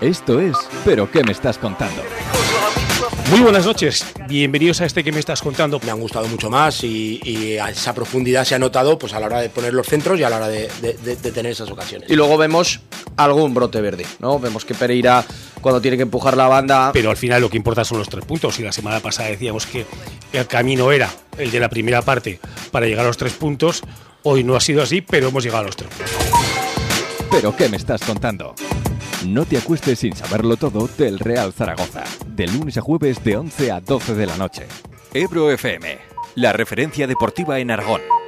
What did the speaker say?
Esto es ¿Pero qué me estás contando? Muy buenas noches, bienvenidos a este que me estás contando. Me han gustado mucho más y a esa profundidad se ha notado pues, a la hora de poner los centros y a la hora de tener esas ocasiones. Y luego vemos algún brote verde, ¿no? Vemos que Pereira, cuando tiene que empujar la banda... Pero al final lo que importa son los 3 puntos. Y la semana pasada decíamos que el camino era el de la primera parte para llegar a los 3 puntos. Hoy no ha sido así, pero hemos llegado a los 3 puntos. ¿Pero qué me estás contando? No te acuestes sin saberlo todo del Real Zaragoza. De lunes a jueves de 11 a 12 de la noche. Ebro FM, la referencia deportiva en Aragón.